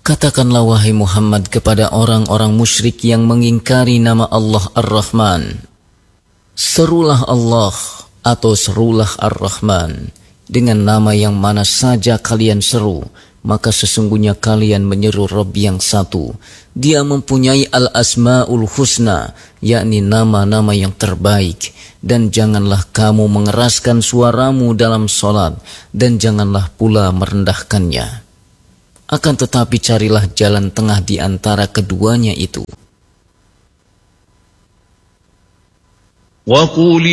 Katakanlah wahai Muhammad kepada orang-orang musyrik yang mengingkari nama Allah Ar-Rahman, serulah Allah atau serulah Ar-Rahman dengan nama yang mana saja kalian seru, maka sesungguhnya kalian menyeru Rabb yang satu. Dia mempunyai al-asma'ul husna, yakni nama-nama yang terbaik. Dan janganlah kamu mengeraskan suaramu dalam salat, dan janganlah pula merendahkannya. Akan tetapi carilah jalan tengah di antara keduanya itu.